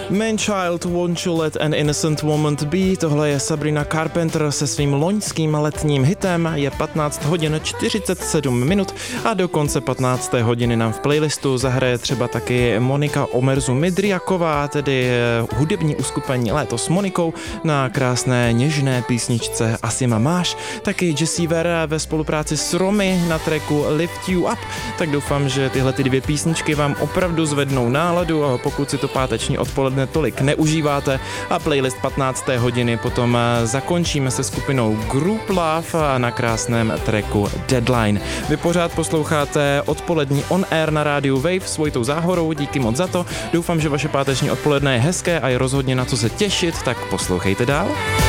Man Child, Won't You Let an Innocent Woman Be, tohle je Sabrina Carpenter se svým loňským letním hitem, je 15 hodin 47 minut a do konce 15. hodiny nám v playlistu zahraje třeba taky Monika Omerzu Midriaková, tedy hudební uskupení Léto s Monikou na krásné něžné písničce Asi ma máš, taky Jessie Ware ve spolupráci s Romy na tracku Lift You Up, tak doufám, že tyhle ty dvě písničky vám opravdu zvednou náladu, pokud si to páteční odpoledne tolik neužíváte, a playlist 15. hodiny potom zakončíme se skupinou Group Love na krásném tracku Deadline. Vy pořád posloucháte odpolední On Air na rádiu Wave s Vojtou Záhorou, díky moc za to. Doufám, že vaše páteční odpoledne je hezké a je rozhodně na co se těšit, tak poslouchejte dál.